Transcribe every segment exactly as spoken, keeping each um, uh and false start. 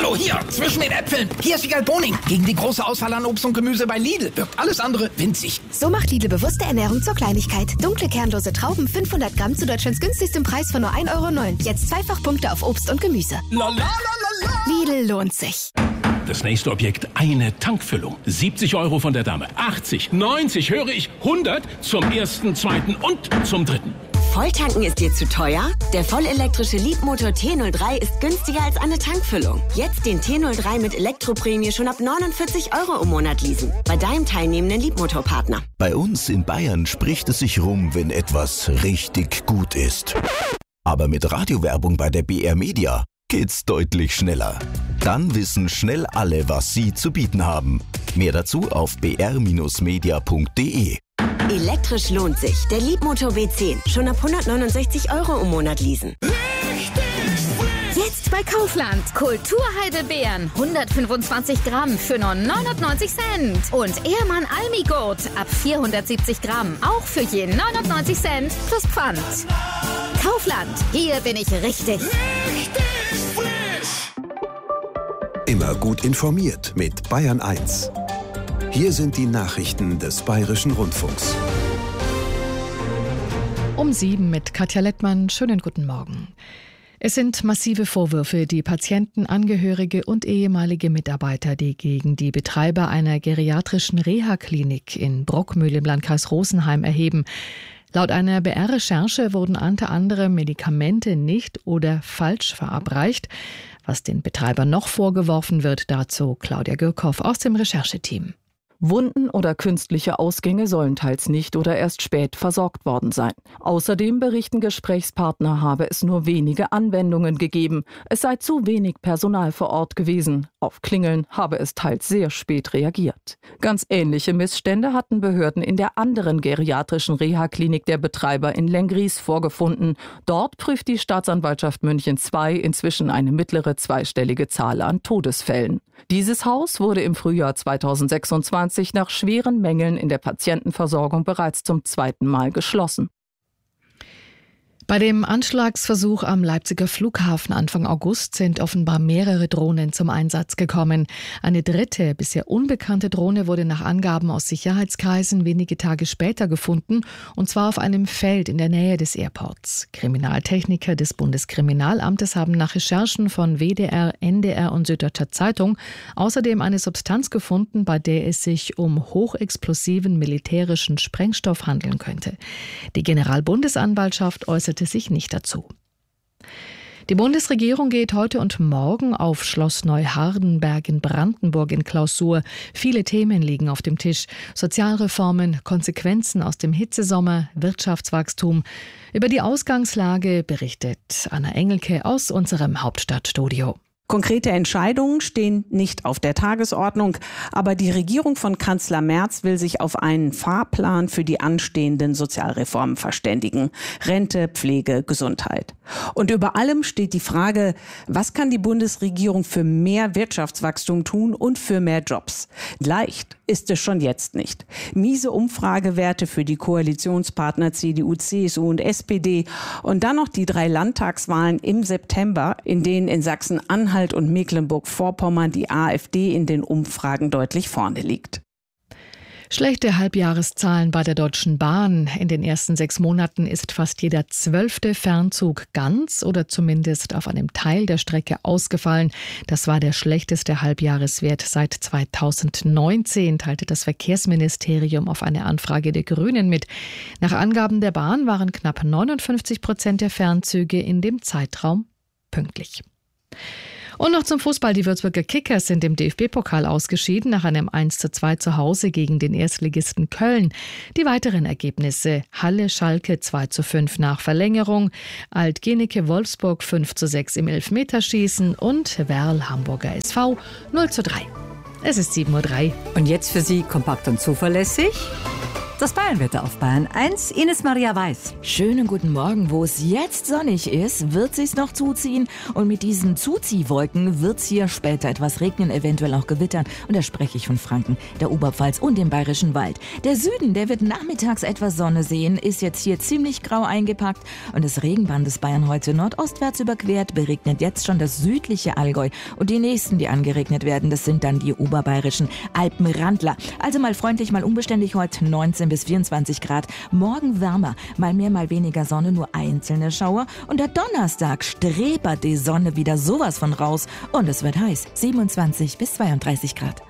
So, hier, zwischen den Äpfeln. Hier ist Wiegald Boning. Gegen die große Auswahl an Obst und Gemüse bei Lidl wirkt alles andere winzig. So macht Lidl bewusste Ernährung zur Kleinigkeit. Dunkle, kernlose Trauben, fünfhundert Gramm zu Deutschlands günstigstem Preis von nur ein Euro neun. Jetzt zweifach Punkte auf Obst und Gemüse. La, la, la, la, la. Lidl lohnt sich. Das nächste Objekt, eine Tankfüllung. siebzig Euro von der Dame. achtzig, neunzig, höre ich, hundert zum ersten, zweiten und zum dritten. Volltanken ist dir zu teuer? Der vollelektrische Leapmotor T null drei ist günstiger als eine Tankfüllung. Jetzt den T null drei mit Elektroprämie schon ab neunundvierzig Euro im Monat leasen. Bei deinem teilnehmenden Leapmotor-Partner. Bei uns in Bayern spricht es sich rum, wenn etwas richtig gut ist. Aber mit Radiowerbung bei der B R Media geht's deutlich schneller. Dann wissen schnell alle, was sie zu bieten haben. Mehr dazu auf b r media punkt d e. Elektrisch lohnt sich. Der Leapmotor W zehn. Schon ab hundertneunundsechzig Euro im Monat leasen. Jetzt bei Kaufland. Kulturheidelbeeren. hundertfünfundzwanzig Gramm für nur neunundneunzig Cent. Und Ehrmann Almigurt ab vierhundertsiebzig Gramm. Auch für je neunundneunzig Cent plus Pfand. Kaufland. Hier bin ich richtig. Richtig frisch. Immer gut informiert mit Bayern eins. Hier sind die Nachrichten des Bayerischen Rundfunks. Um sieben mit Katja Lettmann. Schönen guten Morgen. Es sind massive Vorwürfe, die Patienten, Angehörige und ehemalige Mitarbeiter, die gegen die Betreiber einer geriatrischen Reha-Klinik in Brockmühl im Landkreis Rosenheim erheben. Laut einer B R-Recherche wurden unter anderem Medikamente nicht oder falsch verabreicht. Was den Betreibern noch vorgeworfen wird, dazu Claudia Gürkhoff aus dem Rechercheteam. Wunden oder künstliche Ausgänge sollen teils nicht oder erst spät versorgt worden sein. Außerdem berichten Gesprächspartner, habe es nur wenige Anwendungen gegeben. Es sei zu wenig Personal vor Ort gewesen. Auf Klingeln habe es teils sehr spät reagiert. Ganz ähnliche Missstände hatten Behörden in der anderen geriatrischen Reha-Klinik der Betreiber in Lenggries vorgefunden. Dort prüft die Staatsanwaltschaft München zwei inzwischen eine mittlere zweistellige Zahl an Todesfällen. Dieses Haus wurde im Frühjahr zweitausendsechsundzwanzig nach schweren Mängeln in der Patientenversorgung bereits zum zweiten Mal geschlossen. Bei dem Anschlagsversuch am Leipziger Flughafen Anfang August sind offenbar mehrere Drohnen zum Einsatz gekommen. Eine dritte, bisher unbekannte Drohne wurde nach Angaben aus Sicherheitskreisen wenige Tage später gefunden, und zwar auf einem Feld in der Nähe des Airports. Kriminaltechniker des Bundeskriminalamtes haben nach Recherchen von W D R, N D R und Süddeutscher Zeitung außerdem eine Substanz gefunden, bei der es sich um hochexplosiven militärischen Sprengstoff handeln könnte. Die Generalbundesanwaltschaft äußerte sich nicht dazu. Die Bundesregierung geht heute und morgen auf Schloss Neuhardenberg in Brandenburg in Klausur. Viele Themen liegen auf dem Tisch. Sozialreformen, Konsequenzen aus dem Hitzesommer, Wirtschaftswachstum. Über die Ausgangslage berichtet Anna Engelke aus unserem Hauptstadtstudio. Konkrete Entscheidungen stehen nicht auf der Tagesordnung, aber die Regierung von Kanzler Merz will sich auf einen Fahrplan für die anstehenden Sozialreformen verständigen. Rente, Pflege, Gesundheit. Und über allem steht die Frage, was kann die Bundesregierung für mehr Wirtschaftswachstum tun und für mehr Jobs? Leicht ist es schon jetzt nicht. Miese Umfragewerte für die Koalitionspartner C D U, C S U und S P D und dann noch die drei Landtagswahlen im September, in denen in Sachsen-Anhalt und Mecklenburg-Vorpommern die AfD in den Umfragen deutlich vorne liegt. Schlechte Halbjahreszahlen bei der Deutschen Bahn. In den ersten sechs Monaten ist fast jeder zwölfte Fernzug ganz oder zumindest auf einem Teil der Strecke ausgefallen. Das war der schlechteste Halbjahreswert seit zweitausendneunzehn, teilte das Verkehrsministerium auf eine Anfrage der Grünen mit. Nach Angaben der Bahn waren knapp neunundfünfzig Prozent der Fernzüge in dem Zeitraum pünktlich. Und noch zum Fußball. Die Würzburger Kickers sind im D F B-Pokal ausgeschieden nach einem eins zu zwei zu Hause gegen den Erstligisten Köln. Die weiteren Ergebnisse: Halle-Schalke zwei zu fünf nach Verlängerung, Alt-Geneke-Wolfsburg fünf zu sechs im Elfmeterschießen und Werl-Hamburger S V null zu drei. Es ist sieben Uhr drei. Und jetzt für Sie kompakt und zuverlässig Das Bayernwetter auf Bayern eins, Ines Maria Weiß. Schönen guten Morgen. Wo es jetzt sonnig ist, wird sich's noch zuziehen. Und mit diesen Zuziehwolken wird's hier später etwas regnen, eventuell auch gewittern. Und da spreche ich von Franken, der Oberpfalz und dem Bayerischen Wald. Der Süden, der wird nachmittags etwas Sonne sehen, ist jetzt hier ziemlich grau eingepackt. Und das Regenband des Bayern heute nordostwärts überquert, beregnet jetzt schon das südliche Allgäu. Und die nächsten, die angeregnet werden, das sind dann die oberbayerischen Alpenrandler. Also mal freundlich, mal unbeständig heute neunzehn bis vierundzwanzig Grad. Morgen wärmer, mal mehr, mal weniger Sonne, nur einzelne Schauer. Und der Donnerstag strebert die Sonne wieder sowas von raus. Und es wird heiß, siebenundzwanzig bis zweiunddreißig Grad.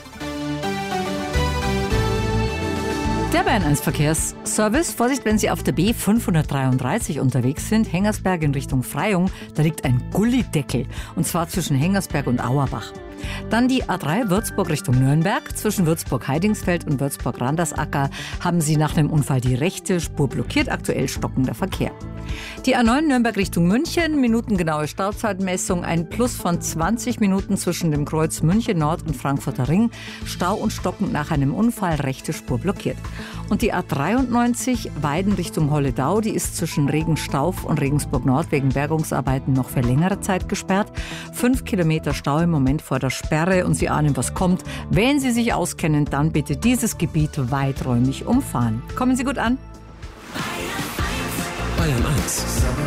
Der Bayern eins Verkehrsservice. Vorsicht, wenn Sie auf der B fünfhundertdreiunddreißig unterwegs sind, Hengersberg in Richtung Freyung, da liegt ein Gullideckel. Und zwar zwischen Hengersberg und Auerbach. Dann die A drei Würzburg Richtung Nürnberg. Zwischen Würzburg-Heidingsfeld und Würzburg-Randersacker haben sie nach einem Unfall die rechte Spur blockiert. Aktuell stockender Verkehr. Die A neun Nürnberg Richtung München. Minutengenaue Stauzeitmessung. Ein Plus von zwanzig Minuten zwischen dem Kreuz München Nord und Frankfurter Ring. Stau und stockend nach einem Unfall. Rechte Spur blockiert. Und die A dreiundneunzig Weiden Richtung Holledau. Die ist zwischen Regenstauf und Regensburg Nord wegen Bergungsarbeiten noch für längere Zeit gesperrt. Fünf Kilometer Stau im Moment vor der Sperre und Sie ahnen, was kommt. Wenn Sie sich auskennen, dann bitte dieses Gebiet weiträumig umfahren. Kommen Sie gut an. Bayern eins.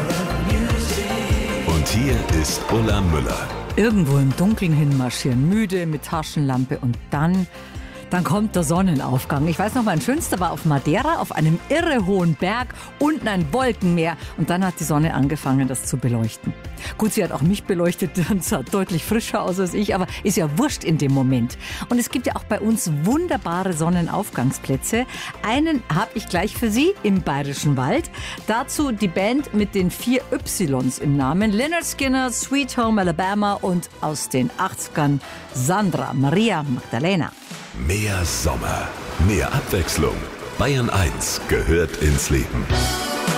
Und hier ist Ulla Müller. Irgendwo im Dunkeln hinmarschieren, müde mit Taschenlampe und dann... Dann kommt der Sonnenaufgang. Ich weiß noch, mein schönster war auf Madeira, auf einem irre hohen Berg, unten ein Wolkenmeer. Und dann hat die Sonne angefangen, das zu beleuchten. Gut, sie hat auch mich beleuchtet und sah deutlich frischer aus als ich, aber ist ja wurscht in dem Moment. Und es gibt ja auch bei uns wunderbare Sonnenaufgangsplätze. Einen habe ich gleich für Sie im Bayerischen Wald. Dazu die Band mit den vier Ys im Namen. Lynyrd Skynyrd, Sweet Home Alabama und aus den achtzigern Sandra Maria Magdalena. Mehr Sommer, mehr Abwechslung. Bayern eins gehört ins Leben.